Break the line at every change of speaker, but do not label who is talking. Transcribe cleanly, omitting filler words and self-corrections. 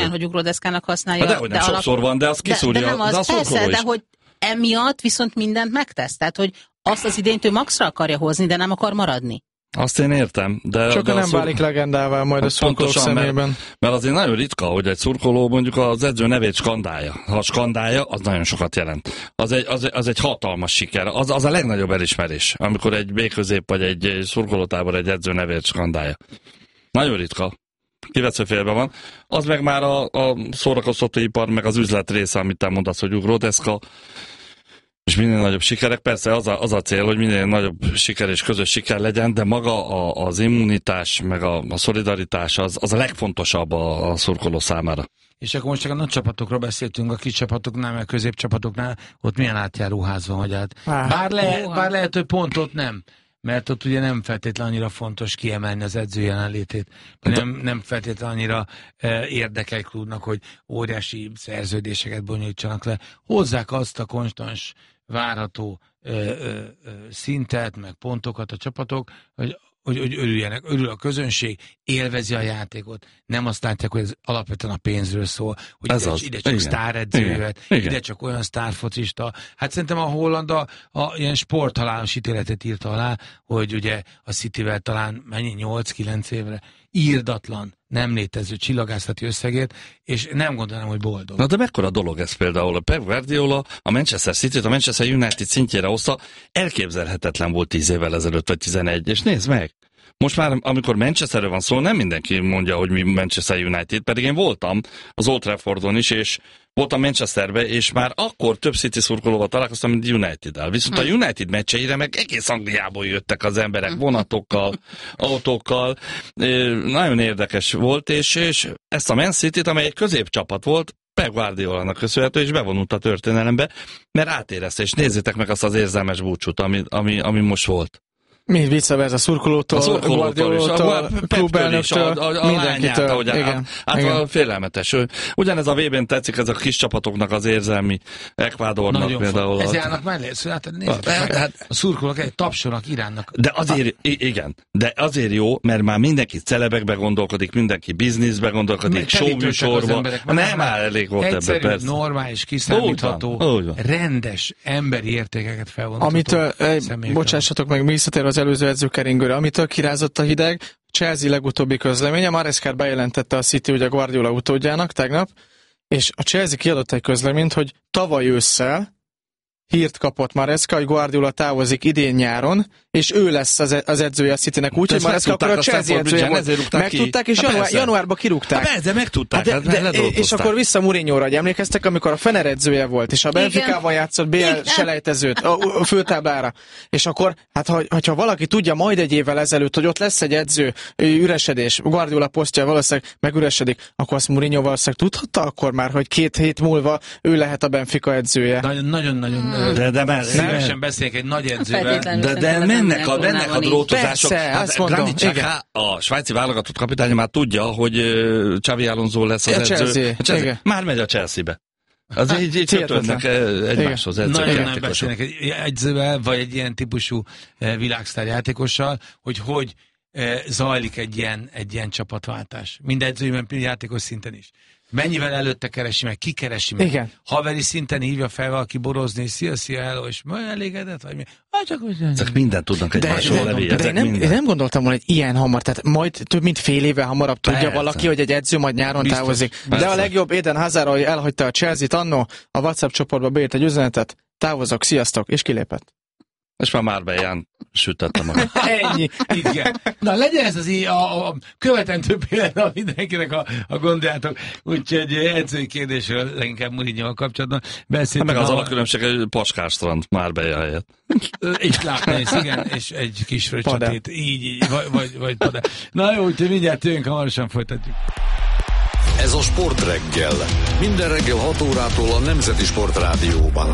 hogy ugródeszkának használja.
Dehogy nem sokszor van, de az kiszúrja.
De nem az, persze, de hogy emiatt viszont mindent megtesz. Tehát, hogy azt az idényt ő maxra akarja hozni, de nem akar maradni.
Azt én értem.
Csak nem válik legendává majd a szurkolók szemében.
Mert azért nagyon ritka, hogy egy szurkoló mondjuk az edző nevét skandálja. Ha skandálja, az nagyon sokat jelent. Az egy hatalmas siker. Az a legnagyobb elismerés, amikor egy B-közép vagy egy szurkolótábor egy edző nevét skandálja. Nagyon ritka. Kivetsző félben van. Az meg már a szórakoztatóipar, meg az üzlet része, amit te mondasz, hogy ugródeszka, és minél nagyobb sikerek. Persze az a cél, hogy minél nagyobb siker és közös siker legyen, de maga az immunitás, meg a szolidaritás az a legfontosabb a szurkoló számára.
És akkor most csak a nagy csapatokról beszéltünk, a kis csapatoknál, meg a középcsapatoknál, ott milyen átjáróház van, hogy át. Bár lehet, hogy pont ott nem. Mert ott ugye nem feltétlenül annyira fontos kiemelni az edző jelenlétét. Nem feltétlenül annyira érdekel egy klubnak, hogy óriási szerződéseket bonyolítsanak le. Hozzák azt a konstans, várható szintet, meg pontokat a csapatok, hogy örüljenek, örül a közönség, élvezi a játékot, nem azt látják, hogy ez alapvetően a pénzről szól, hogy ide csak sztáredző jöhet, ide csak olyan sztárfocista. Hát szerintem a Holland ilyen sporthalálos ítéletet írta alá, hogy ugye a Cityvel talán 8-9 évre írdatlan, nem létező csillagászati összegért, és nem gondolom, hogy boldog.
Na de mekkora dolog ez például? A Pep Guardiola a Manchester City-t, a Manchester United szintjére hozta, elképzelhetetlen volt 10 évvel ezelőtt, vagy 11, és nézd meg! Most már, amikor Manchesterről van szó, nem mindenki mondja, hogy mi Manchester United, pedig én voltam az Old Traffordon is, és voltam Manchesterbe, és már akkor több City szurkolóval találkoztam, mint United-el. Viszont a United meccseire meg egész Angliából jöttek az emberek, vonatokkal, autókkal. Nagyon érdekes volt, és ezt a Man Cityt, amely egy középcsapat volt, Pep Guardiolának köszönhető, és bevonult a történelembe, mert átérezte, és nézzétek meg azt az érzelmes búcsút, ami most volt.
Mi vice versa, szurkolótól, Guardiolától, klubelnöktől, mindenkitől.
Igen. Félelmetes. Ugyanez a VB-n tetszik, ez a kis csapatoknak az érzelmi, Ecuadornak nagyon például.
Ez járnak mellé, a szurkolók tapsolnak Iránnak.
De azért, igen, de azért jó, mert már mindenki celebekbe gondolkodik, mindenki bizniszbe gondolkodik, showműsorba. Nem áll elég volt ebbe, persze.
Egyszerű, normális, kiszámítható, rendes, emberi értékeket felvonható.
Amitől, bocsássatok meg, visszatér az előző edzőkeringőre, amitől kirázott a hideg, Chelsea legutóbbi közleménye, Maresca bejelentette a City ugye Guardiola utódjának tegnap, és a Chelsea kiadott egy közleményt, hogy tavaly ősszel hírt kapott Maresca, hogy Guardiola távozik idén nyáron, és ő lesz az edzője a Citynek, úgyhogy Maresca akkor a Chelsea edzője volt. Megtudták, és januárban kirúgták.
Persze, megtudták.
És akkor vissza Mourinho-ra, hogy emlékeztek, amikor a Fener edzője volt, és a Benficával játszott BL selejtezőt a főtáblára. És akkor, hát ha valaki tudja majd egy évvel ezelőtt, hogy ott lesz egy edző, üresedés, Guardiola posztja valószínűleg megüresedik, akkor azt Mourinho valószínűleg tudhatta akkor már, hogy 2 hét múlva ő lehet a Benfica edzője.
Nagyon
de
szívesen beszélek egy nagy edzővel.
De mennek a drótozások. Granit Xhaka, a svájci válogatott kapitánya már tudja, hogy Xabi Alonso lesz az edző. Már megy a Chelsea-be. Az így kötődnek egymáshoz edzők.
Nagyon beszélnek egy edzővel, vagy egy ilyen típusú világsztár játékossal, hogy zajlik egy ilyen csapatváltás. Mind edzőben, játékos szinten is. Mennyivel előtte keresi meg, ki keresi meg.
Igen.
Haveri szinten hívja fel valaki borozni, szia, hello, és majd elégedett, vagy mi?
Csak mindent tudnak egymásról levégezni.
Én nem gondoltam volna, hogy ilyen hamar, tehát majd több mint fél éve hamarabb tudja valaki, hogy egy edző majd nyáron távozik. De a legjobb Eden Hazard, hogy elhagyta a Chelsea-t annó, a WhatsApp csoportba beírt egy üzenetet, távozok, sziasztok, és kilépett.
És már Marbellán sütötte magam.
Ennyi, igen. Na legyen ez a követendő példa mindenkinek a gondoljátok. Úgyhogy edzői kérdésről leginkább Mourinho-val kapcsolatban beszéltünk.
Meg az alapkülönbség egy Paskárstrand Marbella helyett.
Egy lápnész, igen, és egy kis fröccsatét. Így, vagy padá. Na jó, úgyhogy mindjárt jövünk, hamarosan folytatjuk.
Ez a Sport Reggel. Minden reggel 6 órától a Nemzeti Sport Rádióban.